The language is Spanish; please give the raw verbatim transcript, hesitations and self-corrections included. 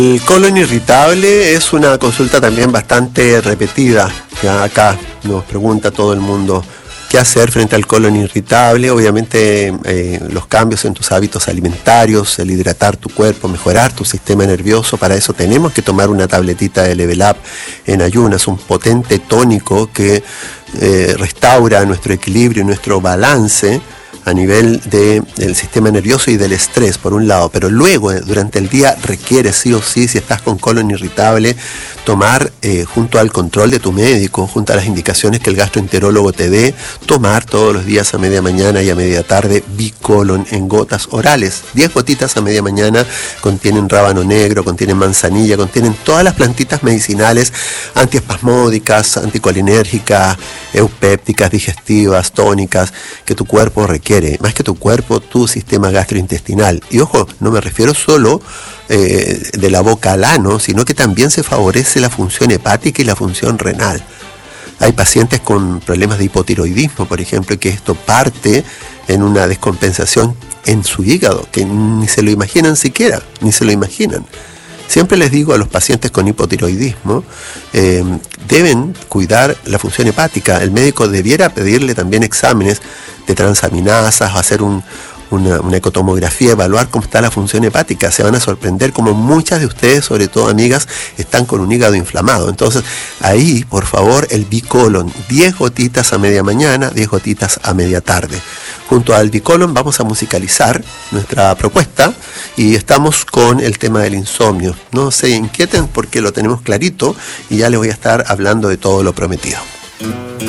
El colon irritable es una consulta también bastante repetida. Ya acá nos pregunta todo el mundo qué hacer frente al colon irritable. Obviamente eh, los cambios en tus hábitos alimentarios, el hidratar tu cuerpo, mejorar tu sistema nervioso. Para eso tenemos que tomar una tabletita de Level Up en ayunas, un potente tónico que eh, restaura nuestro equilibrio y nuestro balance a nivel de, del sistema nervioso y del estrés, por un lado, pero luego durante el día requiere sí o sí, si estás con colon irritable, tomar eh, junto al control de tu médico, junto a las indicaciones que el gastroenterólogo te dé, tomar todos los días a media mañana y a media tarde Bicolon en gotas orales. diez gotitas a media mañana, contienen rábano negro, contienen manzanilla, contienen todas las plantitas medicinales antiespasmódicas, anticolinérgicas, eupépticas, digestivas, tónicas, que tu cuerpo requiere. Más que tu cuerpo, tu sistema gastrointestinal. Y ojo, no me refiero solo eh, de la boca al ano, sino que también se favorece la función hepática y la función renal. Hay pacientes con problemas de hipotiroidismo, por ejemplo, que esto parte en una descompensación en su hígado, que ni se lo imaginan siquiera, ni se lo imaginan. Siempre les digo a los pacientes con hipotiroidismo, eh, deben cuidar la función hepática. El médico debiera pedirle también exámenes de transaminasas, hacer un, una, una ecotomografía, evaluar cómo está la función hepática. Se van a sorprender como muchas de ustedes, sobre todo amigas, están con un hígado inflamado. Entonces, ahí, por favor, el Bicolon, diez gotitas a media mañana, diez gotitas a media tarde. Junto al Bicolon vamos a musicalizar nuestra propuesta y estamos con el tema del insomnio. No se inquieten porque lo tenemos clarito y ya les voy a estar hablando de todo lo prometido.